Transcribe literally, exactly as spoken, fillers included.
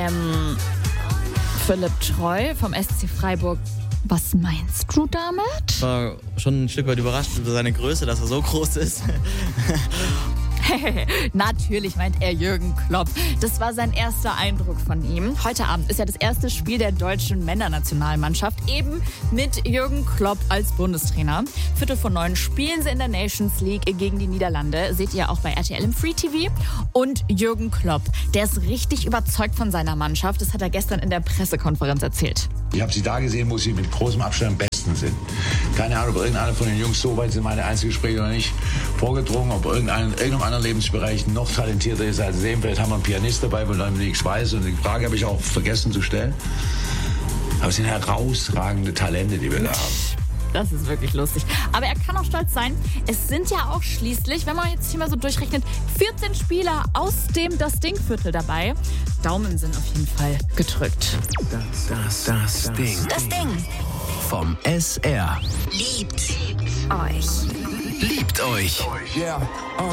Ähm, Philipp Treu vom S C Freiburg. Was meinst du damit? Ich war schon ein Stück weit überrascht über seine Größe, dass er so groß ist. Natürlich meint er Jürgen Klopp. Das war sein erster Eindruck von ihm. Heute Abend ist ja das erste Spiel der deutschen Männernationalmannschaft, eben mit Jürgen Klopp als Bundestrainer. Viertel vor neun spielen sie in der Nations League gegen die Niederlande. Seht ihr auch bei R T L im Free T V. Und Jürgen Klopp, der ist richtig überzeugt von seiner Mannschaft. Das hat er gestern in der Pressekonferenz erzählt. Ich habe sie da gesehen, wo sie mit großem Abstand am besten sind. Keine Ahnung, ob irgendeiner von den Jungs so weit sind, meine Einzelgespräche oder nicht, vorgedrungen, ob irgendein, in irgendeinem anderen Lebensbereich noch talentierter ist als dem. Vielleicht haben wir einen Pianist dabei, von dem ich nichts weiß. Und die Frage habe ich auch vergessen zu stellen. Aber es sind herausragende Talente, die wir da haben. Das ist wirklich lustig. Aber er kann auch stolz sein. Es sind ja auch schließlich, wenn man jetzt hier mal so durchrechnet, vierzehn Spieler aus dem Das Ding-Viertel dabei. Daumen sind auf jeden Fall gedrückt. Das, das, das Ding. Das Ding. Vom S R. Liebt euch. Liebt euch. Yeah. Uh.